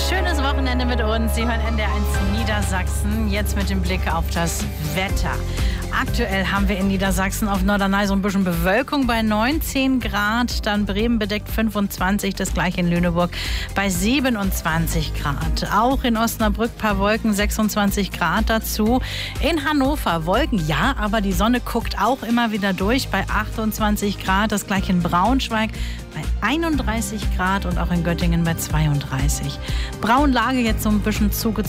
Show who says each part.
Speaker 1: Schönes Wochenende mit uns. Sie hören NDR1 Niedersachsen. Jetzt mit dem Blick auf das Wetter. Aktuell haben wir in Niedersachsen auf Norderney so ein bisschen Bewölkung bei 19 Grad. Dann Bremen bedeckt 25, das gleiche in Lüneburg bei 27 Grad. Auch in Osnabrück ein paar Wolken, 26 Grad dazu. In Hannover Wolken, ja, aber die Sonne guckt auch immer wieder durch bei 28 Grad. Das gleiche in Braunschweig bei 31 Grad und auch in Göttingen bei 32. Braunlage jetzt so ein bisschen zugezogen.